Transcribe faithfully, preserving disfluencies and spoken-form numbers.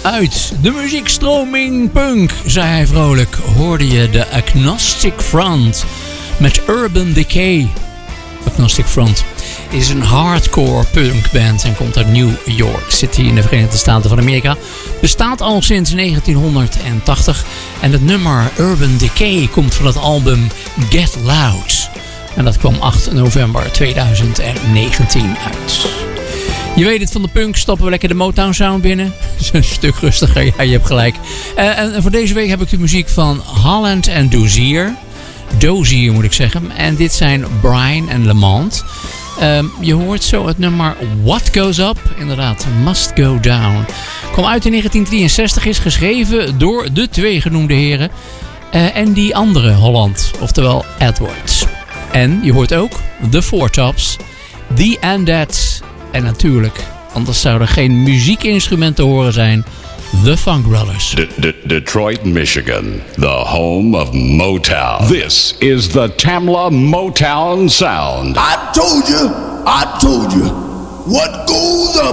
Uit de muziekstroming punk, zei hij vrolijk, hoorde je de Agnostic Front met Urban Decay. Agnostic Front is een hardcore punkband en komt uit New York City in de Verenigde Staten van Amerika. Bestaat al sinds negentienhonderdtachtig en het nummer Urban Decay komt van het album Get Loud. En dat kwam acht november tweeduizend negentien uit. Je weet het, van de punk stappen we lekker de Motown Sound binnen. Dat is een stuk rustiger, ja, je hebt gelijk. Uh, en voor deze week heb ik de muziek van Holland en Dozier. Dozier moet ik zeggen. En dit zijn Brian en Lamont. Uh, je hoort zo het nummer What Goes Up. Inderdaad, Must Go Down. Kwam uit in negentien drieënzestig, is geschreven door de twee genoemde heren. Uh, en die andere Holland, oftewel Edwards. En je hoort ook The Four Tops, The Undead. En natuurlijk, anders zouden er geen muziekinstrumenten te horen zijn, The Funk Brothers. De- de- Detroit, Michigan, the home of Motown. This is the Tamla Motown Sound. I told you, I told you, what goes up